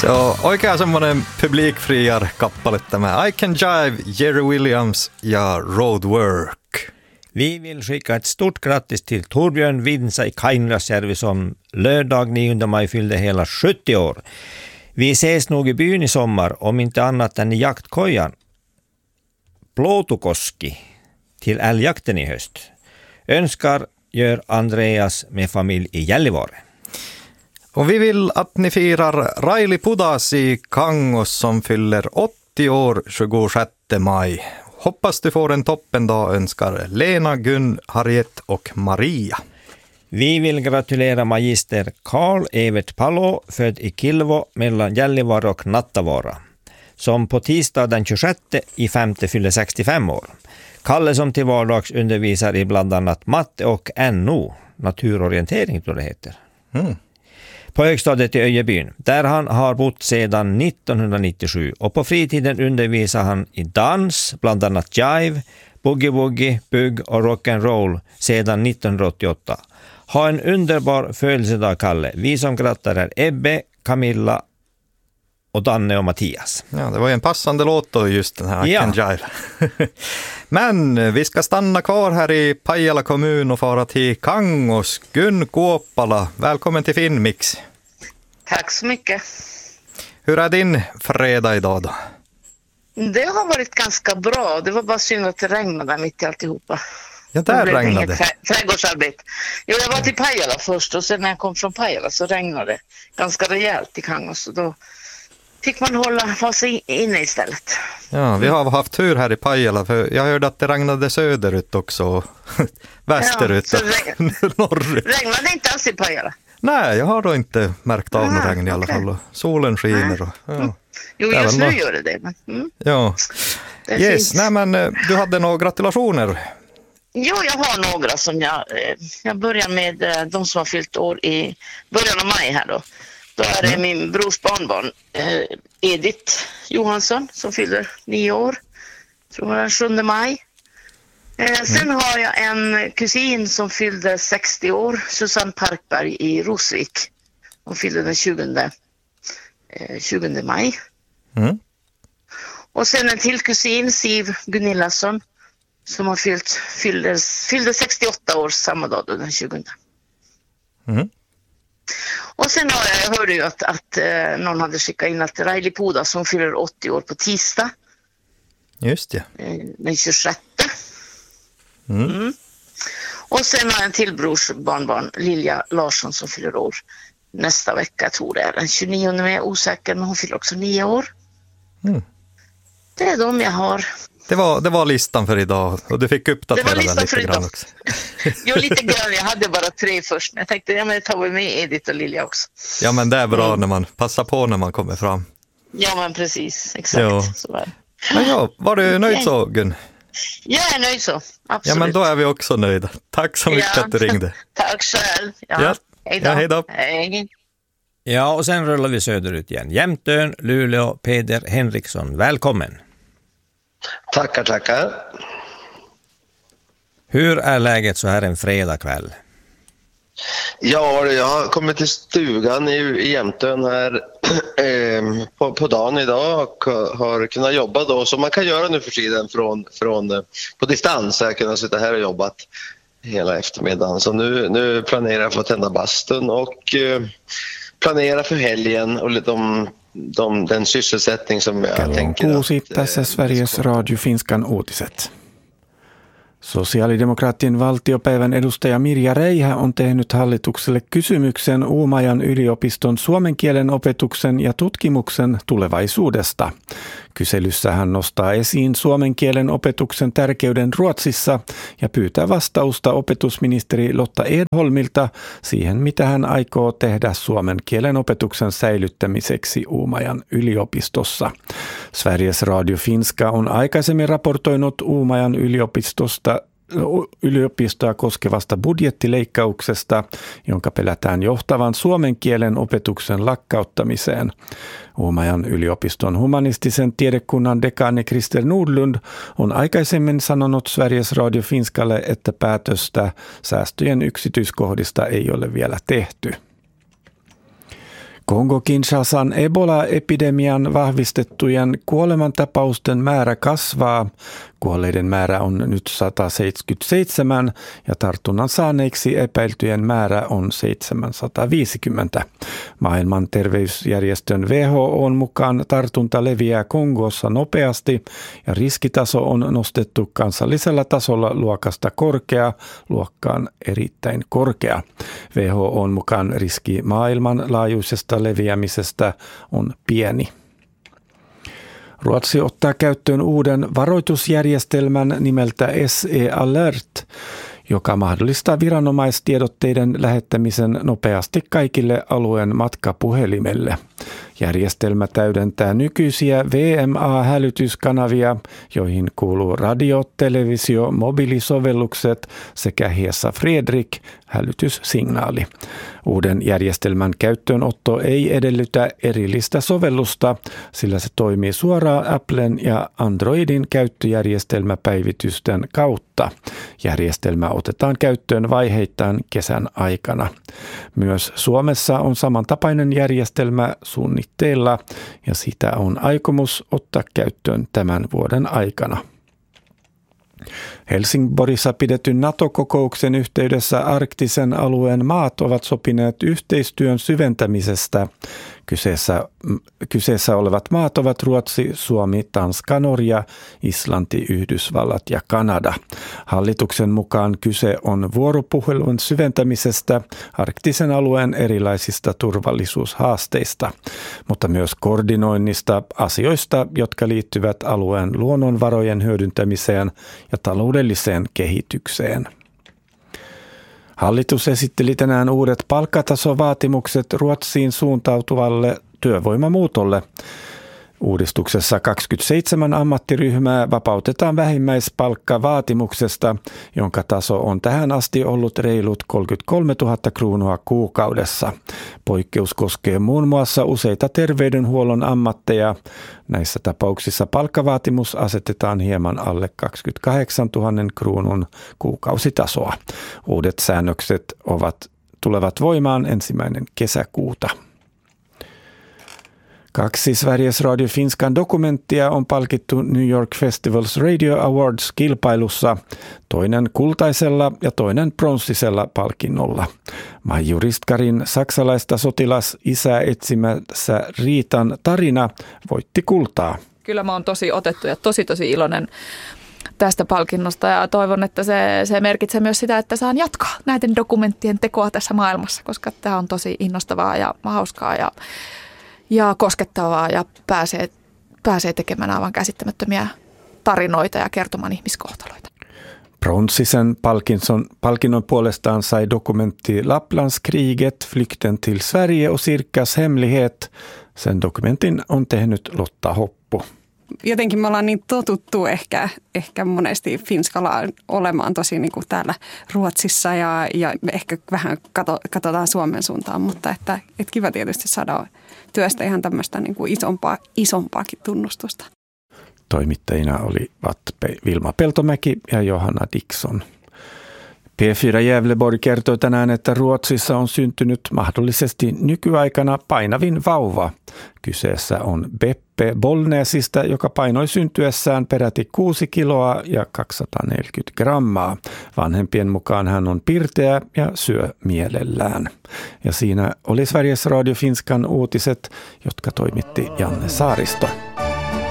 So, oikein semmoinen publikfriar-kappale tämä I Can Jive, Jerry Williams ja Roadwork. Vi vill skicka ett stort grattis till Torbjörn Vinsa i Kainlasjärvi som lördag 9 maj fyllde hela 70 år. Vi ses nog i byn i sommar, om inte annat än i jaktkojan Plåtukoski till älgjakten i höst. Önskar gör Andreas med familj i Gällivare. Och vi vill att ni firar Raili Pudas i Kangos som fyller 80 år 26 maj. Hoppas du får en toppendag, önskar Lena, Gun, Harriet och Maria. Vi vill gratulera magister Karl Evert Palo, född i Kilvo mellan Gällivare och Nattavaara, som på tisdag den 26 i 5 fyller 65 år. Kalle som till vardags undervisar i bland annat matte och NO, naturorientering tror det heter. På högstadiet i Öjebyn, där han har bott sedan 1997, och på fritiden undervisar han i dans, bland annat jive, boogie-woogie, bugg och rock'n'roll sedan 1988. Ha en underbar födelsedag, Kalle. Vi som grattar är Ebbe, Camilla och Danne och Mattias. Ja, det var ju en passande låt då, just den här I Can Jive. Men vi ska stanna kvar här i Pajala kommun och fara till Kangos. Gun Kuoppala, välkommen till Finnmix. Tack så mycket. Hur är din fredag idag då? Det har varit ganska bra. Det var bara synd att det regnade mitt i alltihopa. Ja, där regnade det. Trädgårdsarbete. Jo, jag var till Pajala först och sen när jag kom från Pajala så regnade det ganska rejält i Kangos. Och då fick man hålla sig inne istället. Ja, vi har haft tur här i Pajala, för jag hörde att det regnade söderut också, västerut och norrut. Regnade inte alls i Pajala? Nej, jag har då inte märkt av någon regn i alla fall. Och solen skiner. Och, ja. Jo, just nu gör det. Men, ja. Yes, nej, men du hade några gratulationer. Jo, jag har några som jag börjar med de som har fyllt år i början av maj här då. Då är det min brors barnbarn Edith Johansson som fyller 9 år. Tror jag den 7 maj. Sen har jag en kusin som fyllde 60 år, Susanne Parkberg i Rosvik. Hon fyllde den 20 maj. Och sen en till kusin, Siv Gunillasson, som har fyllde 68 år samma dag då, den 20. Och sen har jag hörde ju att någon hade skickat in att Raili Pudas som fyller 80 år på tisdag. Just det. Den 26. Och sen har jag en till brors barnbarn, Lilja Larsson, som fyller år nästa vecka, tror det är den 29, men jag är osäker, men hon fyller också 9 år. Det är de jag har. Det var listan för idag, och du fick uppdatera den lite grann också. Jo, lite grann. Jag hade bara 3 först, men jag tänkte men jag tar väl med Edith och Lilja också. Ja, men det är bra när man passar på när man kommer fram. Ja, men precis. Exakt. Ja. Så var det. Men ja, var du nöjd så, Gun? Jag är nöjd så, absolut. Ja, men då är vi också nöjda. Tack så mycket att du ringde. Tack själv. Ja. Hej då. Hej. Ja, och sen rullar vi söderut igen. Jämtön, Luleå, Peder Henriksson. Välkommen. Tackar. Hur är läget så här en fredagkväll? Ja, jag har kommit till stugan i Jämtön här på dagen idag och har kunnat jobba då, som man kan göra nu för tiden från på distans. Jag har kunnat sitta här och jobbat hela eftermiddagen. Så nu planerar jag för att tända bastun och planera för helgen och den sysselsättning som jag tänker Kello 6 tässä Sveriges Radio Finskan uutiset. Sosiaalidemokraattien valtiopäivän edustaja Mirja Reihä on tehnyt hallitukselle kysymyksen Uumajan yliopiston suomen kielen opetuksen ja tutkimuksen tulevaisuudesta. Kyselyssä hän nostaa esiin suomen kielen opetuksen tärkeyden Ruotsissa ja pyytää vastausta opetusministeri Lotta Edholmilta siihen, mitä hän aikoo tehdä suomen kielen opetuksen säilyttämiseksi Uumajan yliopistossa. Sveriges Radio Finska on aikaisemmin raportoinut Uumajan yliopistoa koskevasta budjettileikkauksesta, jonka pelätään johtavan suomen kielen opetuksen lakkauttamiseen. Uumajan yliopiston humanistisen tiedekunnan dekaani Christer Nordlund on aikaisemmin sanonut Sveriges Radio Finskalle, että päätöstä säästöjen yksityiskohdista ei ole vielä tehty. Kongo-Kinshasan Ebola-epidemian vahvistettujen kuolemantapausten määrä kasvaa. Kuolleiden määrä on nyt 177 ja tartunnan saaneiksi epäiltyjen määrä on 750. Maailman terveysjärjestön WHO:n mukaan tartunta leviää Kongossa nopeasti ja riskitaso on nostettu kansallisella tasolla luokasta korkea luokkaan erittäin korkea. WHO:n mukaan riski maailmanlaajuisesta leviämisestä on pieni. Ruotsi ottaa käyttöön uuden varoitusjärjestelmän nimeltä SE Alert, joka mahdollistaa viranomaistiedotteiden lähettämisen nopeasti kaikille alueen matkapuhelimelle. Järjestelmä täydentää nykyisiä VMA-hälytyskanavia, joihin kuuluu radio, televisio, mobiilisovellukset sekä Hesa Fredrik hälytyssignaali. Uuden järjestelmän käyttöönotto ei edellytä erillistä sovellusta, sillä se toimii suoraan Applen ja Androidin käyttöjärjestelmäpäivitysten kautta. Järjestelmä otetaan käyttöön vaiheittain kesän aikana. Myös Suomessa on samantapainen järjestelmä suunnitteilla ja sitä on aikomus ottaa käyttöön tämän vuoden aikana. Helsingborissa pidetyn NATO-kokouksen yhteydessä arktisen alueen maat ovat sopineet yhteistyön syventämisestä. Kyseessä olevat maat ovat Ruotsi, Suomi, Tanska, Norja, Islanti, Yhdysvallat ja Kanada. Hallituksen mukaan kyse on vuoropuhelun syventämisestä arktisen alueen erilaisista turvallisuushaasteista, mutta myös koordinoinnista asioista, jotka liittyvät alueen luonnonvarojen hyödyntämiseen ja taloudelliseen kehitykseen. Hallitus esitteli tänään uudet palkkatasovaatimukset Ruotsiin suuntautuvalle työvoimamuutolle. Uudistuksessa 27 ammattiryhmää vapautetaan vähimmäispalkkavaatimuksesta, jonka taso on tähän asti ollut reilut 33 000 kruunua kuukaudessa. Poikkeus koskee muun muassa useita terveydenhuollon ammatteja. Näissä tapauksissa palkkavaatimus asetetaan hieman alle 28 000 kruunun kuukausitasoa. Uudet säännökset tulevat voimaan 1. kesäkuuta. 2 Sveriges Radio Finskan dokumenttia on palkittu New York Festivals Radio Awards-kilpailussa, toinen kultaisella ja toinen pronssisella palkinnolla. Maiju Ristkarin saksalaista sotilasisää etsimässä Riitan tarina voitti kultaa. Kyllä mä oon tosi otettu ja tosi iloinen tästä palkinnosta ja toivon, että se merkitsee myös sitä, että saan jatkaa näiden dokumenttien tekoa tässä maailmassa, koska tämä on tosi innostavaa ja hauskaa ja koskettavaa ja pääsee tekemään aivan käsittämättömiä tarinoita ja kertomaan ihmiskohtaloita. Pronssisen palkinnon puolestaan sai dokumentti Lapplandskriget, flykten till Sverige och Sirkas hemlighet. Sen dokumentin on tehnyt Lotta Hoppu. Jotenkin me ollaan niin totuttu ehkä monesti Finskalla olemaan tosi niin kuin täällä Ruotsissa ja ehkä vähän katsotaan Suomen suuntaan, mutta että kiva tietysti saada työstä ihan tämmöistä niin kuin isompaakin tunnustusta. Toimittajina olivat Vilma Peltomäki ja Johanna Dickson. P4 Gävleborg kertoi tänään, että Ruotsissa on syntynyt mahdollisesti nykyaikana painavin vauva. Kyseessä on Beppe Bollnäsistä, joka painoi syntyessään peräti 6 kiloa ja 240 grammaa. Vanhempien mukaan hän on pirteä ja syö mielellään. Ja siinä oli Sveriges Radio Finskan uutiset, jotka toimitti Janne Saaristo.